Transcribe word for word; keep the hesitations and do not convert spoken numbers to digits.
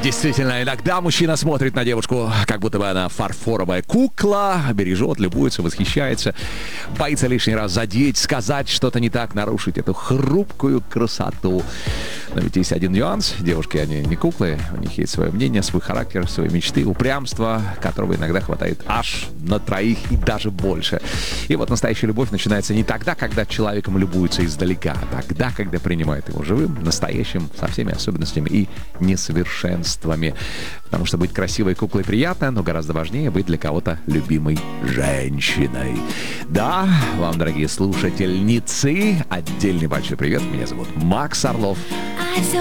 действительно, иногда мужчина смотрит на девушку, как будто бы она фарфоровая кукла, бережет, любуется, восхищается, боится лишний раз задеть, сказать что-то не так, нарушить эту хрупкую красоту. Но ведь есть один нюанс. Девушки, они не куклы, у них есть свое мнение, свой характер, свои мечты, упрямство, которого иногда хватает аж на троих и даже больше. И вот настоящая любовь начинается не тогда, когда человеком любуются издалека, а тогда, когда принимают его живым, настоящим, со всеми особенностями и несовершенствами. Потому что быть красивой куклой приятно, но гораздо важнее быть для кого-то любимой женщиной. Да, вам, дорогие слушательницы, отдельный большой привет. Меня зовут Макс Орлов. I feel